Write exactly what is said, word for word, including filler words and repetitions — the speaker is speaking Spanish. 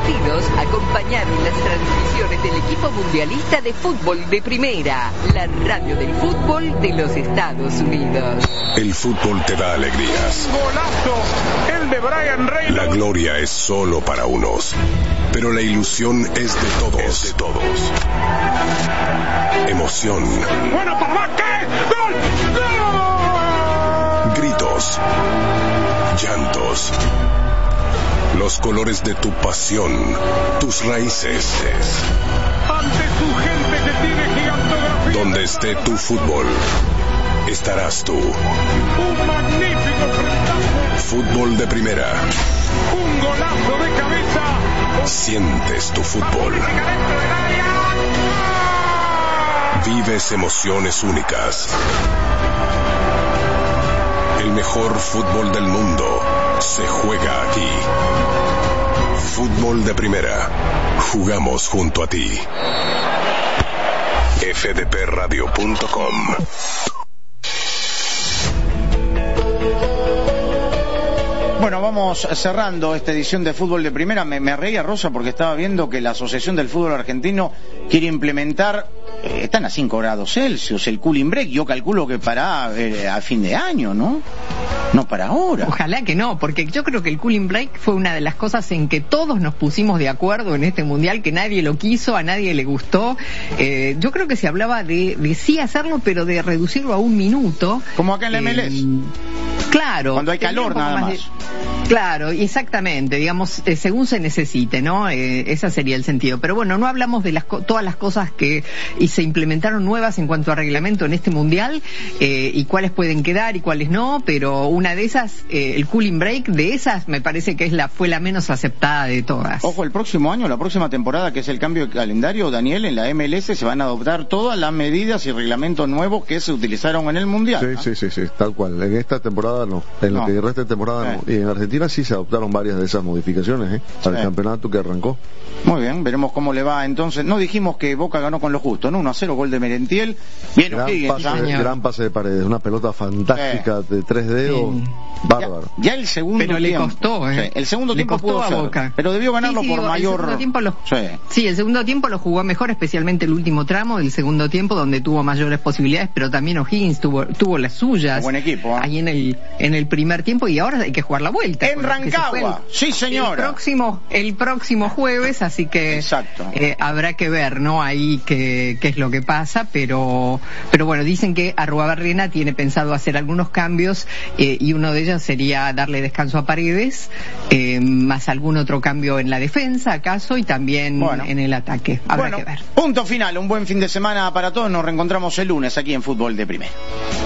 partidos acompañaron las transmisiones del equipo mundialista de fútbol de primera, la radio del fútbol de los Estados Unidos. El fútbol te da alegrías. ¡Golazo! El de Brian Reynolds. La gloria es solo para unos, pero la ilusión es de todos. Es de todos. Emoción. ¡Bueno, papá! ¿Qué? ¡Gol! ¡Gol! Gritos. Llantos. Los colores de tu pasión, tus raíces. Ante su gente que tiene gigantografía. Donde esté tu fútbol, estarás tú. Un magnífico frentazo. Fútbol de primera. Un golazo de cabeza. Sientes tu fútbol. Vives emociones únicas. El mejor fútbol del mundo se juega aquí. Fútbol de primera. Jugamos junto a ti. F D P radio punto com. Bueno, vamos cerrando esta edición de Fútbol de Primera. Me, me reía, Rosa, porque estaba viendo que la Asociación del Fútbol Argentino quiere implementar, eh, están a cinco grados Celsius, el cooling break. Yo calculo que para eh, a fin de año, ¿no? No para ahora. Ojalá que no, porque yo creo que el cooling break fue una de las cosas en que todos nos pusimos de acuerdo en este mundial, que nadie lo quiso, a nadie le gustó. Eh, yo creo que se hablaba de, de sí hacerlo, pero de reducirlo a un minuto. Como acá en la M L S. Eh, claro. Cuando hay calor nada más. De, claro, exactamente, digamos, eh, según se necesite, ¿no? Eh, ese sería el sentido. Pero bueno, no hablamos de las todas las cosas que y se implementaron nuevas en cuanto a reglamento en este mundial, eh, y cuáles pueden quedar y cuáles no, pero una de esas, eh, el cooling break, de esas me parece que es la fue la menos aceptada de todas. Ojo, el próximo año, la próxima temporada, que es el cambio de calendario, Daniel, en la M L S se van a adoptar todas las medidas y reglamentos nuevos que se utilizaron en el mundial. Sí, ¿no? sí, sí, sí, tal cual. En esta temporada no, en no. lo que resta de temporada sí. no. Y en Argentina sí se adoptaron varias de esas modificaciones, ¿eh? Para sí. el campeonato que arrancó. Muy bien, veremos cómo le va entonces. No dijimos que Boca ganó con lo justo, ¿no? uno a cero, gol de Merentiel. Bien, gran, Higgins, pase, gran pase de Paredes, una pelota fantástica sí. de tres dedos, sí. bárbaro. Ya, ya el segundo pero tiempo. le costó, ¿eh? Sí, el segundo le tiempo costó pudo a ser, Boca. pero debió ganarlo sí, sí, por digo, mayor. El segundo tiempo lo... sí. sí, el segundo tiempo lo jugó mejor, especialmente el último tramo del segundo tiempo, donde tuvo mayores posibilidades, pero también O'Higgins tuvo, tuvo las suyas. Un buen equipo, ¿eh? Ahí en el, en el primer tiempo, y ahora hay que jugar la vuelta. En Rancagua, sí señora. El próximo, el próximo jueves, así que exacto. Eh, habrá que ver, ¿no? Ahí qué, qué es lo que pasa, pero, pero bueno, dicen que Arruabarrena tiene pensado hacer algunos cambios, eh, y uno de ellos sería darle descanso a Paredes, eh, más algún otro cambio en la defensa, acaso, y también bueno. en el ataque. Habrá bueno, que ver. Punto final, un buen fin de semana para todos. Nos reencontramos el lunes aquí en Fútbol de Primera.